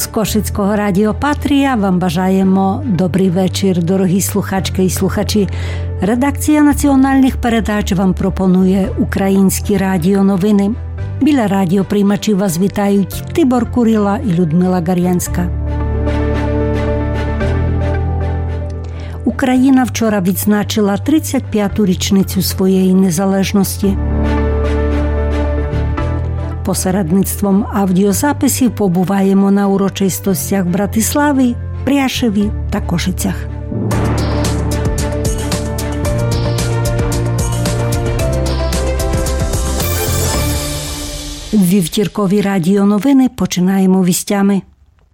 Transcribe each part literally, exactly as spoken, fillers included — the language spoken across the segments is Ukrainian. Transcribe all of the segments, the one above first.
З Кошицького радіо Патрія вам бажаємо добрий вечір, дорогі слухачки і слухачі. Редакція національних передач вам пропонує українські радіоновини. Біля радіоприймачів вас вітають Тибор Курила і Людмила Гар'янська. Україна вчора відзначила тридцять п'яту річницю своєї незалежності. Посередництвом аудіозаписів побуваємо на урочистостях Братислави, Пряшеві та Кошицях. Вівторкові радіоновини починаємо вістями.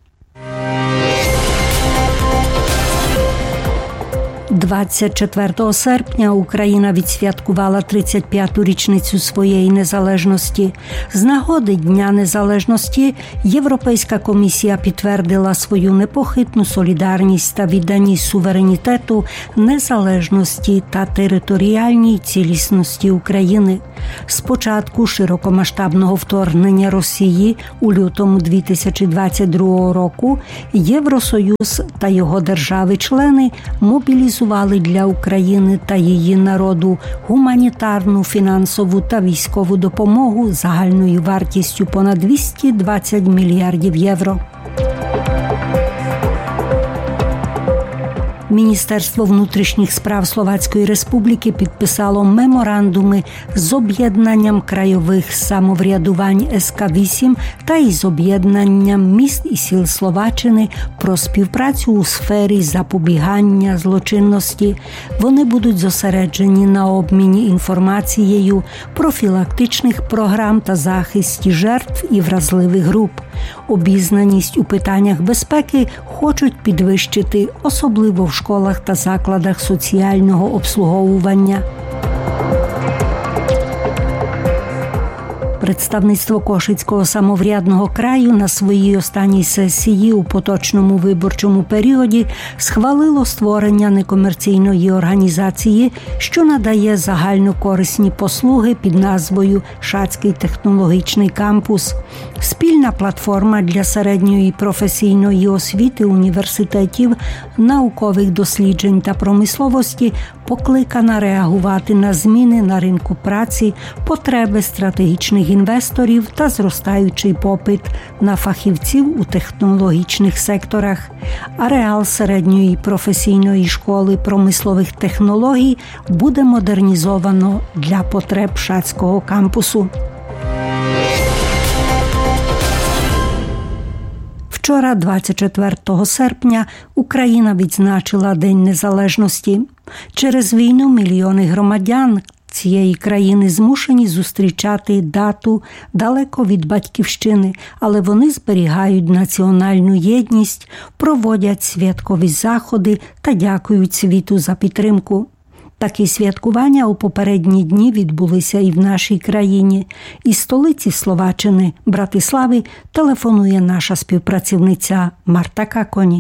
двадцять четвертого серпня Україна відсвяткувала тридцять п'яту річницю своєї незалежності. З нагоди Дня Незалежності Європейська комісія підтвердила свою непохитну солідарність та відданість суверенітету, незалежності та територіальній цілісності України. З початку широкомасштабного вторгнення Росії у лютому дві тисячі двадцять другого року Євросоюз та його держави-члени мобілізували для України та її народу гуманітарну, фінансову та військову допомогу загальною вартістю понад двісті двадцять мільярдів євро. Міністерство внутрішніх справ Словацької Республіки підписало меморандуми з об'єднанням краєвих самоврядувань ес ка вісім та із об'єднанням міст і сіл Словаччини про співпрацю у сфері запобігання злочинності. Вони будуть зосереджені на обміні інформацією, профілактичних програм та захисті жертв і вразливих груп. Обізнаність у питаннях безпеки хочуть підвищити, особливо в школах та закладах соціального обслуговування. Представництво Кошицького самоврядного краю на своїй останній сесії у поточному виборчому періоді схвалило створення некомерційної організації, що надає загальнокорисні послуги під назвою «Шацький технологічний кампус». Спільна платформа для середньої професійної освіти університетів, наукових досліджень та промисловості покликана реагувати на зміни на ринку праці, потреби стратегічних інвесторів та зростаючий попит на фахівців у технологічних секторах. Ареал середньої професійної школи промислових технологій буде модернізовано для потреб Шацького кампусу. Вчора, двадцять четвертого серпня, Україна відзначила День Незалежності. Через війну мільйони громадян цієї країни змушені зустрічати дату далеко від батьківщини, але вони зберігають національну єдність, проводять святкові заходи та дякують світу за підтримку. Такі святкування у попередні дні відбулися і в нашій країні. Із столиці Словаччини, Братислави, телефонує наша співпрацівниця Марта Каконі.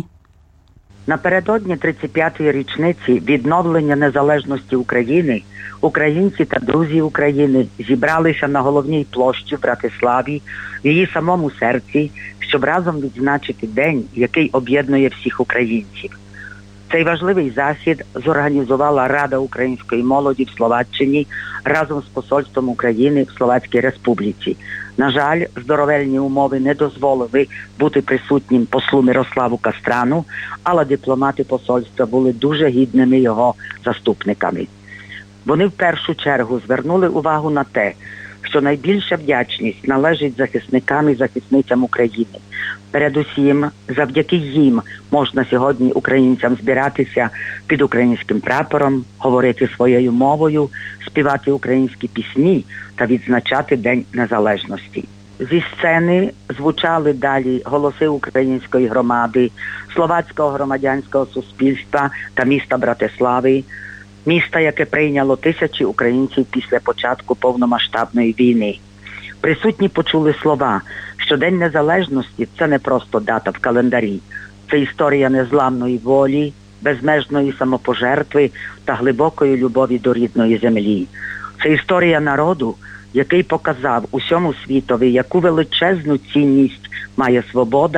Напередодні тридцять п'ятої річниці відновлення незалежності України українці та друзі України зібралися на головній площі в Братиславі, в її самому серці, щоб разом відзначити день, який об'єднує всіх українців. Цей важливий захід зорганізувала Рада української молоді в Словаччині разом з посольством України в Словацькій Республіці. На жаль, здоровельні умови не дозволили бути присутнім послу Мирославу Кастрану, але дипломати посольства були дуже гідними його заступниками. Вони в першу чергу звернули увагу на те, що найбільша вдячність належить захисникам і захисницям України. Передусім, завдяки їм можна сьогодні українцям збиратися під українським прапором, говорити своєю мовою, співати українські пісні та відзначати День Незалежності. Зі сцени звучали далі голоси української громади, словацького громадянського суспільства та міста Братислави, міста, яке прийняло тисячі українців після початку повномасштабної війни. Присутні почули слова, що День Незалежності – це не просто дата в календарі. Це історія незламної волі, безмежної самопожертви та глибокої любові до рідної землі. Це історія народу, який показав усьому світові, яку величезну цінність має свобода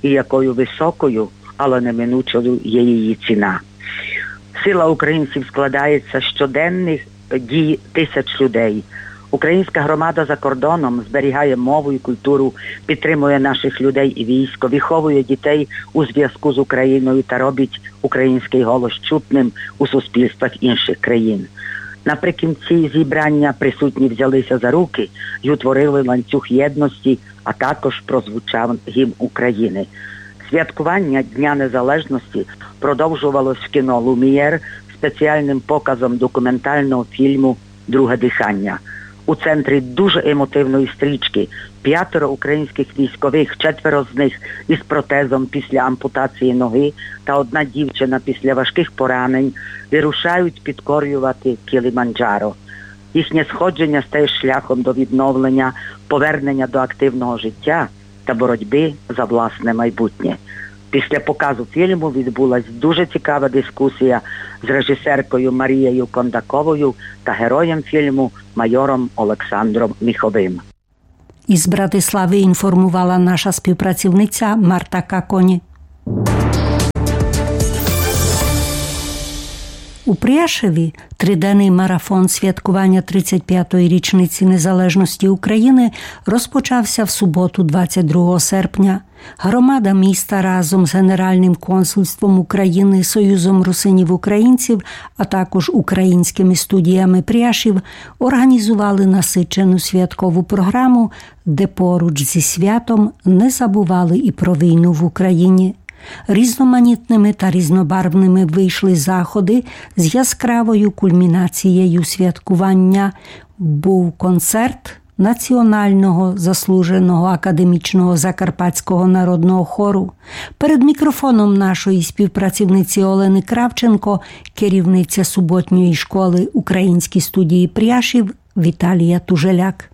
і якою високою, але неминучою є її ціна. Сила українців складається з щоденних дій тисяч людей. Українська громада за кордоном зберігає мову і культуру, підтримує наших людей і військо, виховує дітей у зв'язку з Україною та робить український голос чутним у суспільствах інших країн. Наприкінці зібрання присутні взялися за руки і утворили ланцюг єдності, а також прозвучав гімн України. Святкування Дня Незалежності продовжувалось в кіно «Люм'єр» спеціальним показом документального фільму «Друге дихання». У центрі дуже емотивної стрічки п'ятеро українських військових, четверо з них із протезом після ампутації ноги та одна дівчина після важких поранень вирушають підкорювати Кіліманджаро. Їхнє сходження стає шляхом до відновлення, повернення до активного життя та боротьби за власне майбутнє. Після показу фільму відбулась дуже цікава дискусія з режисеркою Марією Кондаковою та героєм фільму майором Олександром Міховим. Із Братислави інформувала наша співпрацівниця Марта Каконі. У Пряшеві триденний марафон святкування тридцять п'ятої річниці незалежності України розпочався в суботу, двадцять другого серпня. Громада міста разом з Генеральним консульством України, Союзом русинів-українців, а також українськими студіями Пряшів організували насичену святкову програму, де поруч зі святом не забували і про війну в Україні. Різноманітними та різнобарвними вийшли заходи. З яскравою кульмінацією святкування був концерт Національного заслуженого академічного Закарпатського народного хору. Перед мікрофоном нашої співпрацівниці Олени Кравченко, керівниця суботньої школи української студії Пряшів Віталія Тужеляк.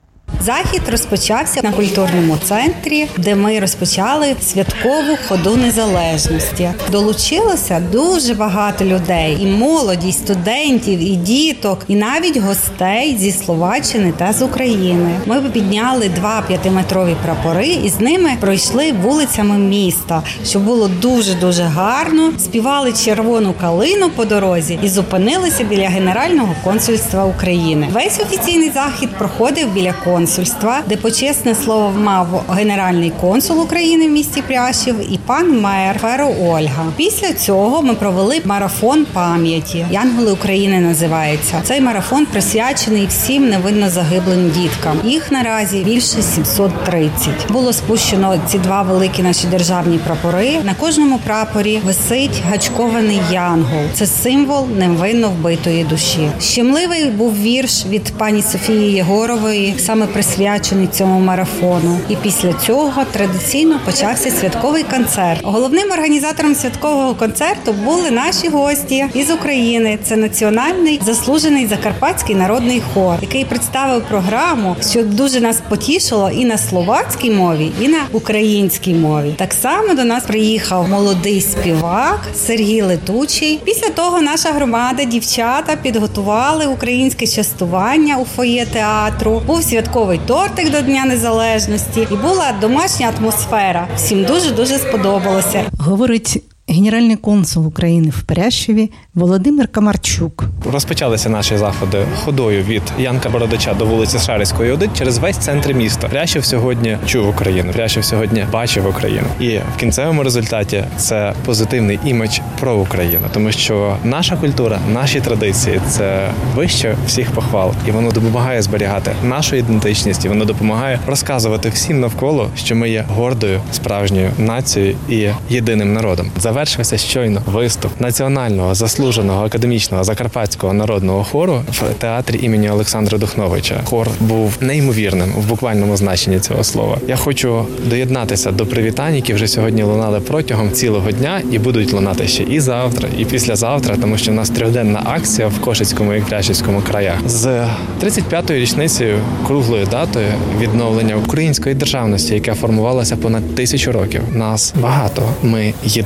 Захід розпочався на культурному центрі, де ми розпочали святкову ходу незалежності. Долучилося дуже багато людей, і молоді, і студентів, і діток, і навіть гостей зі Словаччини та з України. Ми підняли два п'ятиметрові прапори і з ними пройшли вулицями міста, що було дуже-дуже гарно. Співали «Червону калину» по дорозі і зупинилися біля Генерального консульства України. Весь офіційний захід проходив біля консульства. консульства, де почесне слово мав генеральний консул України в місті Пряшів і пан мер Феро Ольга. Після цього ми провели марафон пам'яті. «Янголи України» називається. Цей марафон присвячений всім невинно загиблим діткам. Їх наразі більше сімсот тридцять. Було спущено ці два великі наші державні прапори. На кожному прапорі висить гачкований янгол. Це символ невинно вбитої душі. Щемливий був вірш від пані Софії Єгорової, саме присвячений цьому марафону. І після цього традиційно почався святковий концерт. Головним організатором святкового концерту були наші гості із України. Це Національний заслужений Закарпатський народний хор, який представив програму, що дуже нас потішило і на словацькій мові, і на українській мові. Так само до нас приїхав молодий співак Сергій Летучий. Після того наша громада, дівчата підготували українське частування у фоє театру. Був святковий тортик до Дня Незалежності і була домашня атмосфера. Всім дуже-дуже сподобалося. Говорить генеральний консул України в Пряшеві Володимир Камарчук. Розпочалися наші заходи ходою від Янка Бородача до вулиці Шарицької один через весь центр міста. Пряшів сьогодні чув Україну, Пряшів сьогодні бачив Україну. І в кінцевому результаті це позитивний імідж про Україну, тому що наша культура, наші традиції – це вище всіх похвал. І воно допомагає зберігати нашу ідентичність, і воно допомагає розказувати всім навколо, що ми є гордою, справжньою нацією і єдиним народом. Завершився щойно виступ Національного заслуженого академічного Закарпатського народного хору в театрі імені Олександра Духновича. Хор був неймовірним в буквальному значенні цього слова. Я хочу доєднатися до привітань, які вже сьогодні лунали протягом цілого дня і будуть лунати ще і завтра, і післязавтра, тому що у нас трьохденна акція в Кошицькому і Пряшівському краях. З тридцять п'ятою річницею, круглою датою відновлення української державності, яка формувалася понад тисячу років. Нас багато, ми єдині. І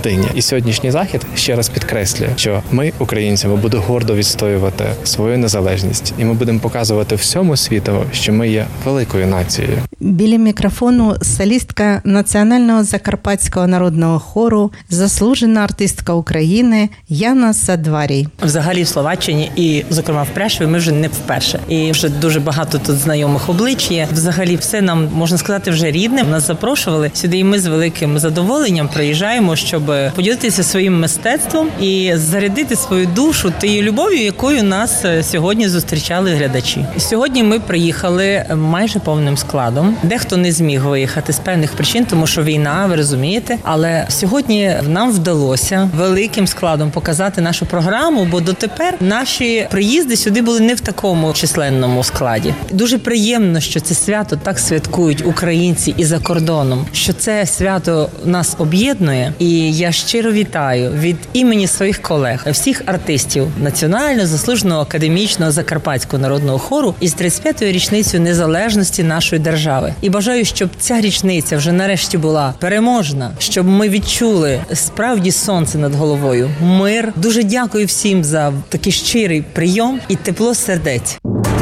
І сьогоднішній захід ще раз підкреслює, що ми, українці, ми будемо гордо відстоювати свою незалежність, і ми будемо показувати всьому світу, що ми є великою нацією. Біля мікрофону солістка Національного закарпатського народного хору, заслужена артистка України Яна Садварій. Взагалі в Словаччині і, зокрема, в Пряшеві ми вже не вперше. І вже дуже багато тут знайомих облич є. Взагалі все нам, можна сказати, вже рідне. Нас запрошували сюди, і ми з великим задоволенням приїжджаємо, щоб поділитися своїм мистецтвом і зарядити свою душу тією любов'ю, якою нас сьогодні зустрічали глядачі. Сьогодні ми приїхали майже повним складом. Дехто не зміг виїхати з певних причин, тому що війна, ви розумієте. Але сьогодні нам вдалося великим складом показати нашу програму, бо дотепер наші приїзди сюди були не в такому численному складі. Дуже приємно, що це свято так святкують українці і за кордоном, що це свято нас об'єднує. І я щиро вітаю від імені своїх колег, всіх артистів Національного заслуженого академічного закарпатського народного хору із тридцять п'ятою річницею незалежності нашої держави. І бажаю, щоб ця річниця вже нарешті була переможна, щоб ми відчули справді сонце над головою, мир. Дуже дякую всім за такий щирий прийом і тепло сердець.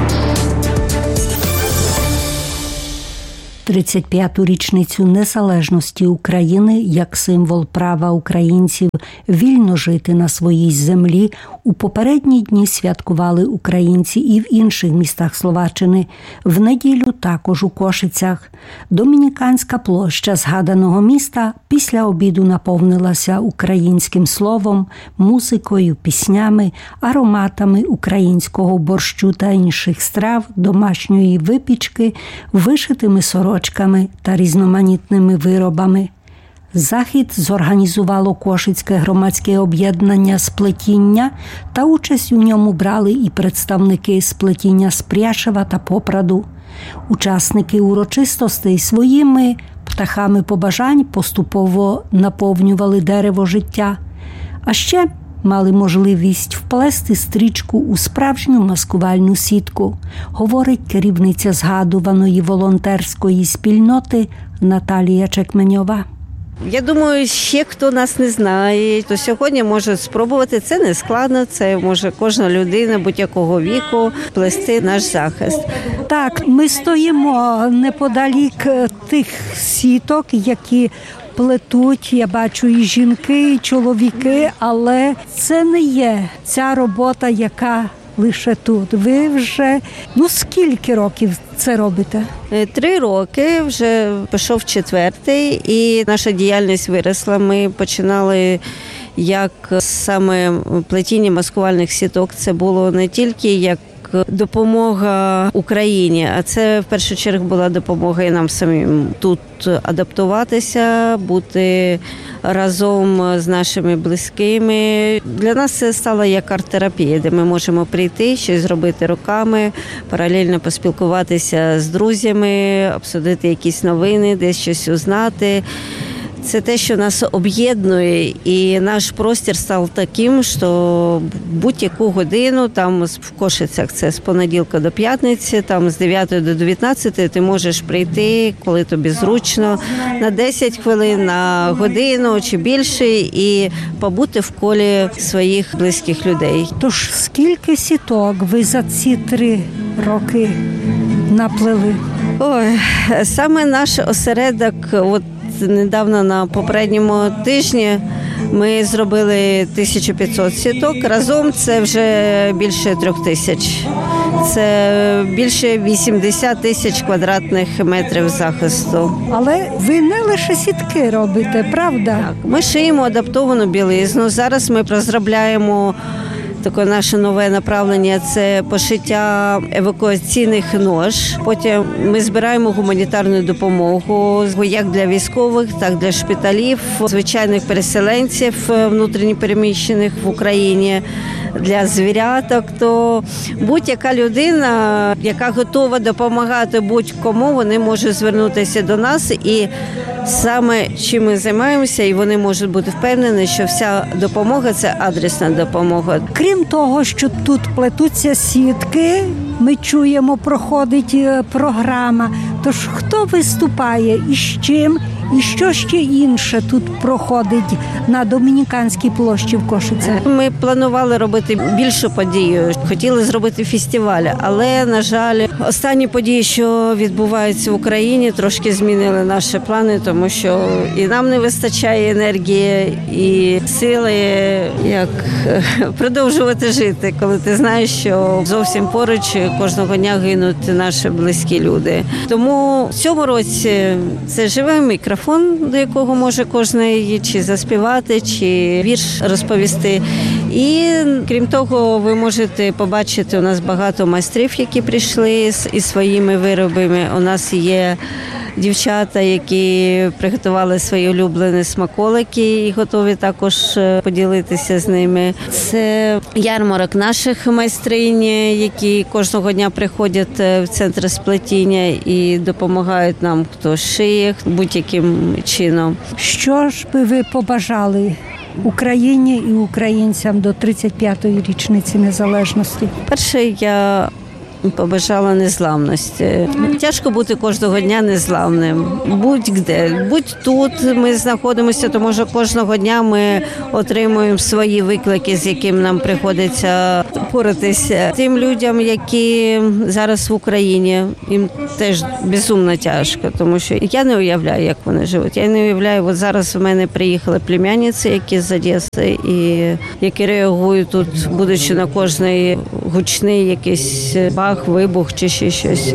тридцять п'яту річницю незалежності України як символ права українців вільно жити на своїй землі у попередні дні святкували українці і в інших містах Словаччини. В неділю також у Кошицях. Домініканська площа згаданого міста після обіду наповнилася українським словом, музикою, піснями, ароматами українського борщу та інших страв, домашньої випічки, вишитими сорочками та різноманітними виробами. Захід зорганізувало Кошицьке громадське об'єднання «Сплетіння», та участь у ньому брали і представники «Сплетіння» з Пряшева та Попраду. Учасники урочистостей своїми птахами побажань поступово наповнювали дерево життя, а ще мали можливість вплести стрічку у справжню маскувальну сітку, говорить керівниця згадуваної волонтерської спільноти Наталія Чекменьова. Я думаю, ще хто нас не знає, то сьогодні може спробувати. Це не складно, це може кожна людина будь-якого віку плести наш захист. Так, ми стоїмо неподалік тих сіток, які плетуть, я бачу, і жінки, і чоловіки, але це не є ця робота, яка лише тут. Ви вже, ну скільки років це робите? Три роки, вже пішов четвертий, і наша діяльність виросла. Ми починали як саме плетіння маскувальних сіток. Це було не тільки як допомога Україні, а це в першу чергу була допомога і нам самим тут адаптуватися, бути разом з нашими близькими. Для нас це стало як арт-терапія, де ми можемо прийти, щось зробити руками, паралельно поспілкуватися з друзями, обсудити якісь новини, десь щось узнати. Це те, що нас об'єднує, і наш простір став таким, що будь-яку годину, там в Кошицях це з понеділка до п'ятниці, там з дев'ятої до дев'ятнадцятої ти можеш прийти, коли тобі зручно, на десять хвилин, на годину чи більше, і побути в колі своїх близьких людей. Тож скільки сіток ви за ці три роки наплели? Ой, саме наш осередок, от недавно на попередньому тижні ми зробили тисячу п'ятсот сіток. Разом це вже більше трьох тисяч. Це більше вісімдесят тисяч квадратних метрів захисту. Але ви не лише сітки робите, правда? Так, ми шиємо адаптовану білизну. Зараз ми розробляємо таке наше нове направлення – це пошиття евакуаційних нож. Потім ми збираємо гуманітарну допомогу як для військових, так і для шпиталів, звичайних переселенців внутрішньопереміщених в Україні, для звіряток. То будь-яка людина, яка готова допомагати будь-кому, вони можуть звернутися до нас. І саме чим ми займаємося, і вони можуть бути впевнені, що вся допомога – це адресна допомога. Крім того, що тут плетуться сітки, ми чуємо, проходить програма. Тож хто виступає і з чим, І що ще інше тут проходить на Домініканській площі в Кошицях? Ми планували робити більшу подію, хотіли зробити фестиваль, але, на жаль, останні події, що відбуваються в Україні, трошки змінили наші плани, тому що і нам не вистачає енергії, і сили, як продовжувати жити, коли ти знаєш, що зовсім поруч кожного дня гинуть наші близькі люди. Тому в цьому році це живий мікрофон, до якого може кожен чи заспівати, чи вірш розповісти. І, крім того, ви можете побачити, у нас багато майстрів, які прийшли із своїми виробами. У нас є дівчата, які приготували свої улюблені смаколики і готові також поділитися з ними. Це ярмарок наших майстринь, які кожного дня приходять в центр сплетіння і допомагають нам, хто шиє, будь-яким чином. Що ж би ви побажали Україні і українцям до тридцять п'ятої річниці незалежності? Перше, я побажала незламності. Тяжко бути кожного дня незламним. Будь-де, будь тут ми знаходимося, тому що кожного дня ми отримуємо свої виклики, з яким нам приходиться поратися. Тим людям, які зараз в Україні, їм теж безумно тяжко, тому що я не уявляю, як вони живуть. Я не уявляю, от зараз в мене приїхали племянниці, які з Одеси, і які реагують тут, будучи на кожний гучний якийсь бах, вибух чи ще щось.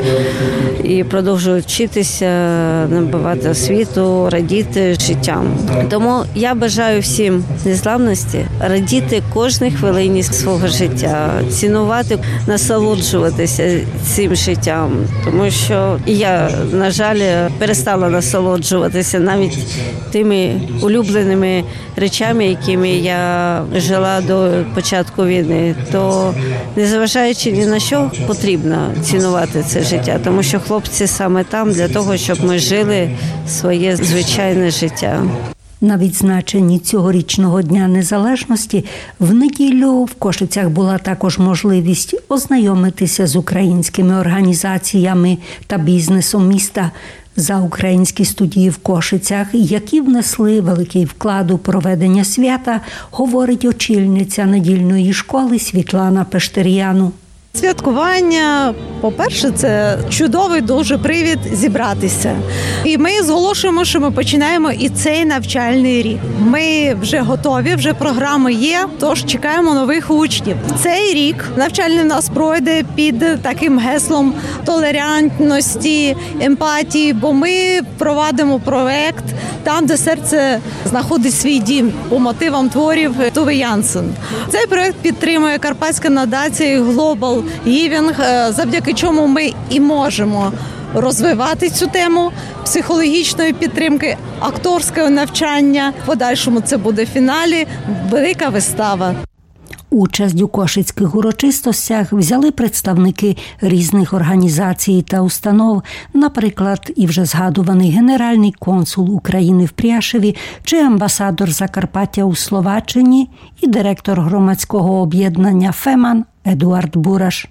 І продовжують вчитися, набувати освіту, радіти життям. Тому я бажаю всім незламності, радіти кожній хвилині свого життя, цінувати, насолоджуватися цим життям. Тому що я, на жаль, перестала насолоджуватися навіть тими улюбленими речами, якими я жила до початку війни. То, незважаючи ні на що, потрібно цінувати це життя, тому що хлопці саме там для того, щоб ми жили своє звичайне життя. На відзначенні цьогорічного Дня Незалежності в неділю в Кошицях була також можливість ознайомитися з українськими організаціями та бізнесом міста. За українські студії в Кошицях, які внесли великий вклад у проведення свята, говорить очільниця недільної школи Світлана Пештер'яну. Святкування, по-перше, це чудовий дуже привід зібратися. І ми зголошуємо, що ми починаємо і цей навчальний рік. Ми вже готові, вже програми є, тож чекаємо нових учнів. Цей рік навчальний в нас пройде під таким геслом толерантності, емпатії, бо ми провадимо проект там, де серце знаходить свій дім по мотивам творів Туви Янсен. Цей проект підтримує Карпатська надація Global Giving, завдяки чому ми і можемо розвивати цю тему психологічної підтримки, акторського навчання. В подальшому це буде в фіналі велика вистава. Участь у кошицьких урочистостях взяли представники різних організацій та установ, наприклад, і вже згадуваний генеральний консул України в Пряшеві чи амбасадор Закарпаття у Словаччині і директор громадського об'єднання «Феман» Едуард Бураш.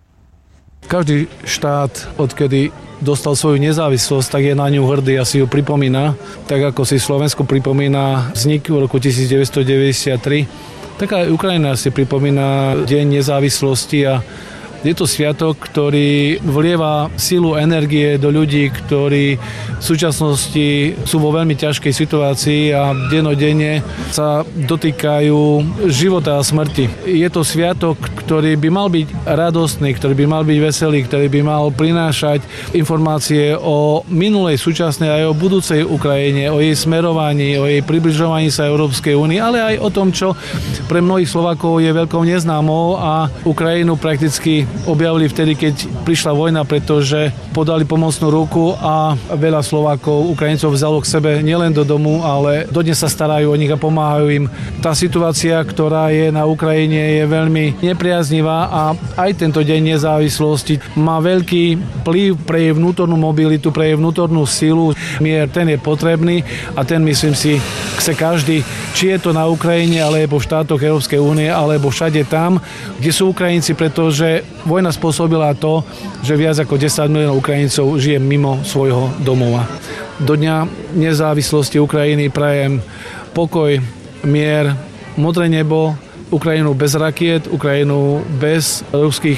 Každý štát, odkedy dostal svoju nezávislosť, tak je na ňu hrdý a si ju pripomína. Tak ako si Slovensko pripomína vznik v roku devätnásťstodeväťdesiattri, tak aj Ukrajina si pripomína Deň nezávislosti a je to sviatok, ktorý vlieva silu energie do ľudí, ktorí v súčasnosti sú vo veľmi ťažkej situácii a dennodenne sa dotýkajú života a smrti. Je to sviatok, ktorý by mal byť radostný, ktorý by mal byť veselý, ktorý by mal prinášať informácie o minulej, súčasnej aj o budúcej Ukrajine, o jej smerovaní, o jej približovaní sa Európskej únii, ale aj o tom, čo pre mnohých Slovákov je veľkou neznámou a Ukrajinu prakticky objavili vtedy, keď prišla vojna, pretože podali pomocnú ruku a veľa Slovákov, Ukrajincov vzalo k sebe nielen do domu, ale dodnes sa starajú o nich a pomáhajú im. Tá situácia, ktorá je na Ukrajine, je veľmi nepriaznivá a aj tento deň nezávislosti má veľký vplyv pre jej vnútornú mobilitu, pre jej vnútornú silu. Mier, ten je potrebný a ten, myslím si, chce každý, či je to na Ukrajine, alebo v štátoch Európskej únie, alebo všade tam, kde sú Ukrajinci, pretože vojna spôsobila to, že viac ako desať miliónov Ukrajincov žije mimo svojho domova. do Dňa nezávislosti Ukrajiny prajem pokoj, mier, modré nebo, Ukrajinu bez rakiet, Ukrajinu bez ruských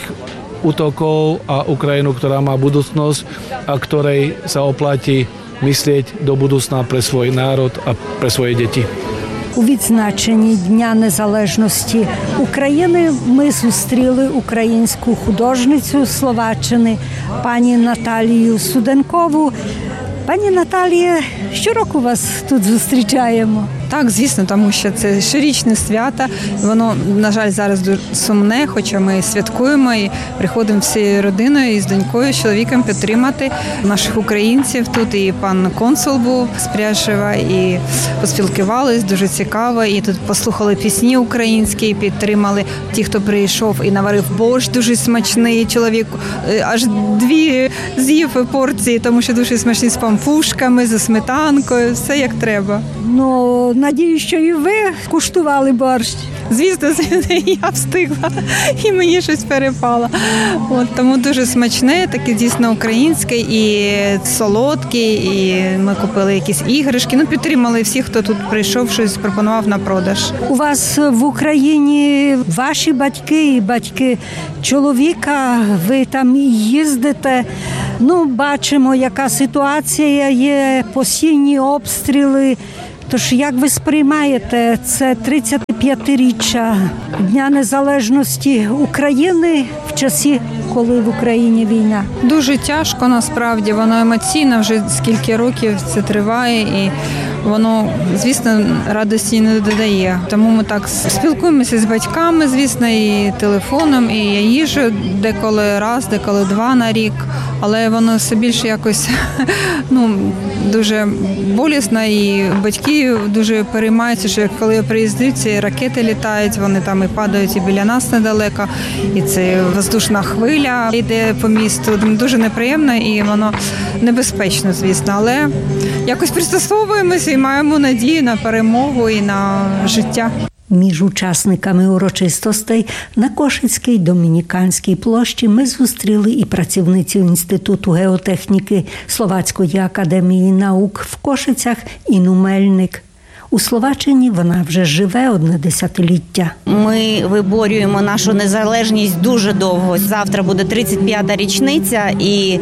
útokov a Ukrajinu, ktorá má budúcnosť a ktorej sa oplatí myslieť do budúcna pre svoj národ a pre svoje deti. У відзначенні Дня Незалежності України ми зустріли українську художницю Словаччини пані Наталію Суденкову. Пані Наталія, щороку вас тут зустрічаємо? Так, звісно, тому що це щорічне свято. Воно, на жаль, зараз дуже сумне, хоча ми святкуємо і приходимо всією родиною і з донькою, з чоловіком підтримати наших українців. Тут і пан консул був з Пряшева, і поспілкувались, дуже цікаво. І тут послухали пісні українські, підтримали ті, хто прийшов і наварив борщ дуже смачний. Чоловік аж дві з'їв порції, тому що дуже смачні з пампушками, зі сметанкою, все як треба. Ну, надію, що і ви куштували борщ. Звісно, я встигла, і мені щось перепало. От, тому дуже смачне, таке дійсно українське, і солодке, і ми купили якісь іграшки. Ну, підтримали всіх, хто тут прийшов, щось пропонував на продаж. У вас в Україні ваші батьки і батьки чоловіка, ви там їздите. Ну, бачимо, яка ситуація є, постійні обстріли. Тож, як ви сприймаєте це тридцятип'ятиріччя Дня Незалежності України в часі, коли в Україні війна? Дуже тяжко, насправді, воно емоційно, вже скільки років це триває, і воно, звісно, радості не додає. Тому ми так спілкуємося з батьками, звісно, і телефоном, і я їжджу деколи раз, деколи два на рік, але воно все більше якось ну, дуже болісно, і батьки дуже переймаються, що коли я приїздю, ці ракети літають, вони там і падають і біля нас недалеко, і це воздушна хвиля йде по місту. Дуже неприємно і воно небезпечно, звісно, але якось пристосовуємося і маємо надію на перемогу і на життя. Між учасниками урочистостей на Кошицькій Домініканській площі ми зустріли і працівницю Інституту геотехніки Словацької академії наук в Кошицях Інну Мельник. У Словаччині вона вже живе одне десятиліття. Ми виборюємо нашу незалежність дуже довго. Завтра буде тридцять п'ята річниця і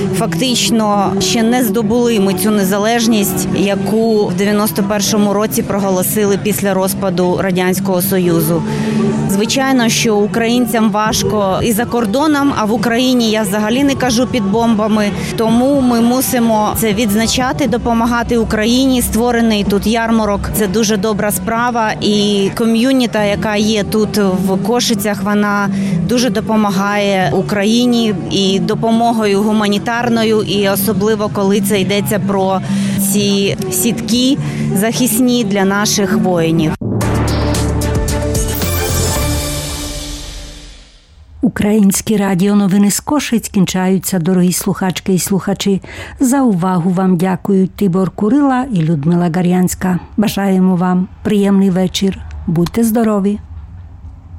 фактично ще не здобули ми цю незалежність, яку в дев'яносто першому році проголосили після розпаду Радянського Союзу. Звичайно, що українцям важко і за кордоном, а в Україні я взагалі не кажу під бомбами. Тому ми мусимо це відзначати, допомагати Україні. Створений тут ярмарок. Це дуже добра справа, і ком'юніта, яка є тут в Кошицях, вона дуже допомагає Україні і допомогою гуманітарною, і особливо, коли це йдеться про ці сітки захисні для наших воїнів. Українські радіоновини з Кошиць кінчаються, дорогі слухачки і слухачі. За увагу вам дякують Тибор Курила і Людмила Гар'янська. Бажаємо вам приємний вечір. Будьте здорові!